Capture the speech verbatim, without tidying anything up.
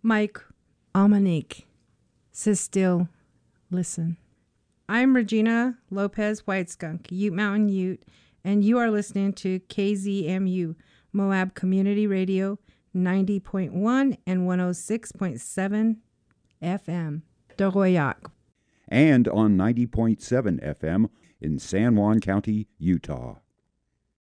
Mike Almanique says still listen. I'm Regina Lopez Whiteskunk, Ute Mountain Ute, and you are listening to K Z M U, Moab Community Radio, ninety point one and one oh six point seven F M, Dogoyak. And on ninety point seven F M in San Juan County, Utah.